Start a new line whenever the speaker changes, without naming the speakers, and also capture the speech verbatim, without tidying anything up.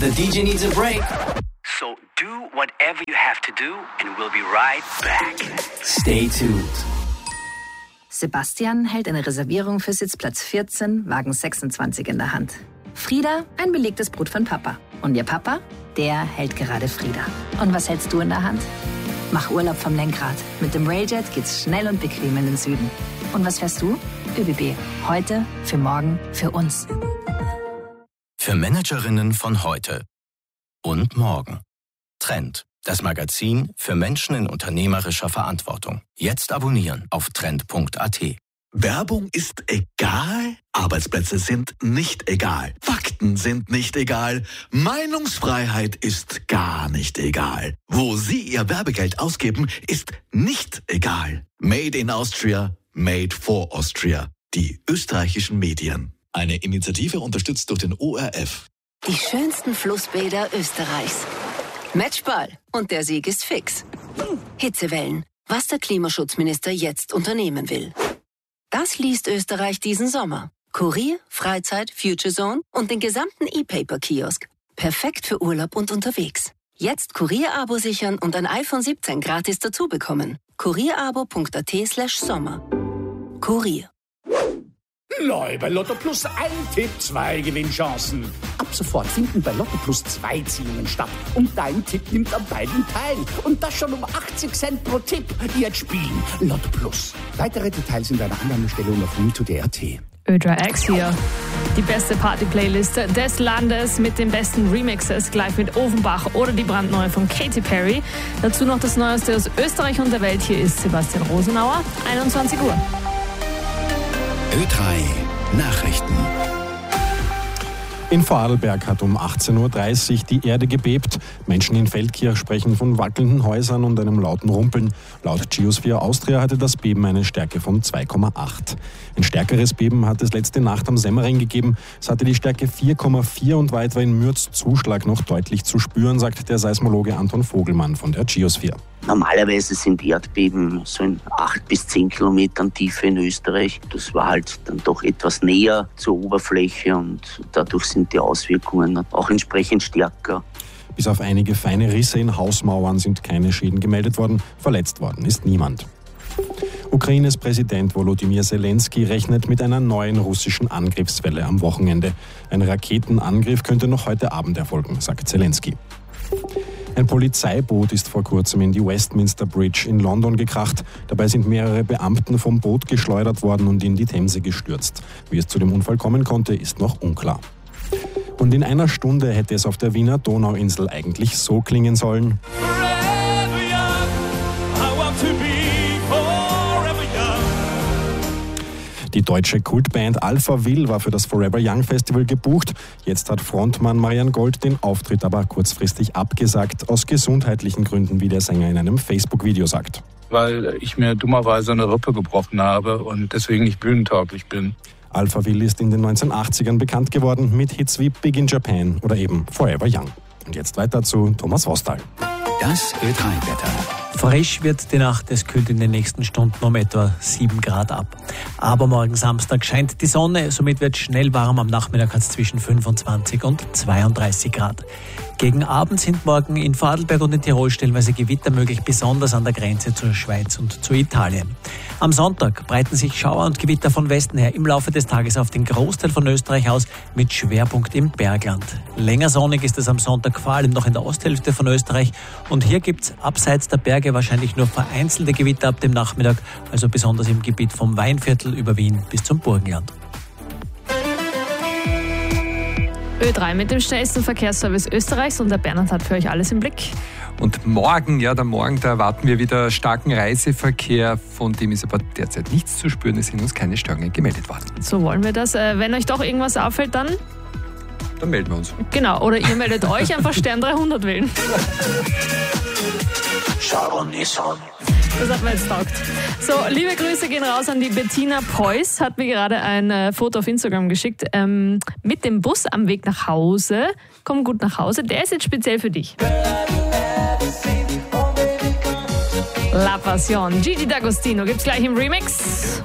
The D J needs a break.
So do whatever you have to do and we'll be right back.
Stay tuned.
Sebastian hält eine Reservierung für Sitzplatz vierzehn, Wagen sechsundzwanzig in der Hand. Frieda, ein belegtes Brot von Papa. Und ihr Papa, der hält gerade Frieda. Und was hältst du in der Hand? Mach Urlaub vom Lenkrad. Mit dem Railjet geht's schnell und bequem in den Süden. Und was fährst du? ÖBB. Heute, für morgen, für uns.
Für Managerinnen von heute und morgen. Trend, das Magazin für Menschen in unternehmerischer Verantwortung. Jetzt abonnieren auf trend punkt a t.
Werbung ist egal, Arbeitsplätze sind nicht egal, Fakten sind nicht egal, Meinungsfreiheit ist gar nicht egal. Wo Sie Ihr Werbegeld ausgeben, ist nicht egal. Made in Austria, made for Austria. Die österreichischen Medien. Eine Initiative unterstützt durch den O R F.
Die schönsten Flussbäder Österreichs. Matchball. Und der Sieg ist fix. Hitzewellen. Was der Klimaschutzminister jetzt unternehmen will. Das liest Österreich diesen Sommer. Kurier, Freizeit, Future Zone und den gesamten E-Paper-Kiosk. Perfekt für Urlaub und unterwegs. Jetzt Kurier-Abo sichern und ein iPhone siebzehn gratis dazu bekommen. kurierabo punkt a t slash sommer. Kurier.
Neu bei Lotto Plus ein Tipp, zwei Gewinnchancen. Ab sofort finden bei Lotto Plus zwei Ziehungen statt. Und dein Tipp nimmt an beiden teil. Und das schon um achtzig Cent pro Tipp. Jetzt spielen Lotto Plus. Weitere Details in deiner Annahmestellung auf win to d punkt a t.
Ö drei X hier. Die beste Party-Playlist des Landes mit den besten Remixes, gleich mit Ofenbach oder die brandneue von Katy Perry. Dazu noch das Neueste aus Österreich und der Welt. Hier ist Sebastian Rosenauer, einundzwanzig Uhr.
Ö drei Nachrichten.
In Vorarlberg hat um achtzehn Uhr dreißig die Erde gebebt. Menschen in Feldkirch sprechen von wackelnden Häusern und einem lauten Rumpeln. Laut Geosphere Austria hatte das Beben eine Stärke von zwei Komma acht. Ein stärkeres Beben hat es letzte Nacht am Semmering gegeben. Es hatte die Stärke vier Komma vier und war etwa in Mürz Zuschlag noch deutlich zu spüren, sagt der Seismologe Anton Vogelmann von der Geosphere.
Normalerweise sind Erdbeben so in acht bis zehn Kilometern Tiefe in Österreich. Das war halt dann doch etwas näher zur Oberfläche und dadurch sind die Auswirkungen auch entsprechend stärker.
Bis auf einige feine Risse in Hausmauern sind keine Schäden gemeldet worden. Verletzt worden ist niemand. Ukraines Präsident Volodymyr Zelensky rechnet mit einer neuen russischen Angriffswelle am Wochenende. Ein Raketenangriff könnte noch heute Abend erfolgen, sagt Zelensky. Ein Polizeiboot ist vor kurzem in die Westminster Bridge in London gekracht. Dabei sind mehrere Beamten vom Boot geschleudert worden und in die Themse gestürzt. Wie es zu dem Unfall kommen konnte, ist noch unklar. Und in einer Stunde hätte es auf der Wiener Donauinsel eigentlich so klingen sollen. Die deutsche Kultband Alpha Will war für das Forever Young Festival gebucht. Jetzt hat Frontmann Marian Gold den Auftritt aber kurzfristig abgesagt, aus gesundheitlichen Gründen, wie der Sänger in einem Facebook-Video sagt.
Weil ich mir dummerweise eine Rippe gebrochen habe und deswegen nicht bühnentauglich bin.
Alpha Will ist in den neunzehnhundertachtzigern bekannt geworden mit Hits wie Big in Japan oder eben Forever Young. Und jetzt weiter zu Thomas Rostal.
Das Ö drei Wetter.
Frisch wird die Nacht, es kühlt in den nächsten Stunden um etwa sieben Grad ab. Aber morgen Samstag scheint die Sonne, somit wird schnell warm. Am Nachmittag hat es zwischen fünfundzwanzig und zweiunddreißig Grad. Gegen Abend sind morgen in Vorarlberg und in Tirol stellenweise Gewitter möglich, besonders an der Grenze zur Schweiz und zu Italien. Am Sonntag breiten sich Schauer und Gewitter von Westen her im Laufe des Tages auf den Großteil von Österreich aus, mit Schwerpunkt im Bergland. Länger sonnig ist es am Sonntag vor allem noch in der Osthälfte von Österreich und hier gibt es abseits der Berge wahrscheinlich nur vereinzelte Gewitter ab dem Nachmittag, also besonders im Gebiet vom Weinviertel über Wien bis zum Burgenland.
Ö drei mit dem schnellsten Verkehrsservice Österreichs und der Bernhard hat für euch alles im Blick.
Und morgen, ja, der Morgen, da erwarten wir wieder starken Reiseverkehr, von dem ist aber derzeit nichts zu spüren, es sind uns keine Störungen gemeldet worden.
So wollen wir das. Wenn euch doch irgendwas auffällt, dann...
Dann melden wir uns.
Genau, oder ihr meldet euch, einfach Stern dreihundert wählen. Das hat mir jetzt taugt. So, liebe Grüße gehen raus an die Bettina Preuß, hat mir gerade ein äh, Foto auf Instagram geschickt, ähm, mit dem Bus am Weg nach Hause. Komm gut nach Hause, der ist jetzt speziell für dich. La Passion, Gigi D'Agostino gibt's gleich im Remix.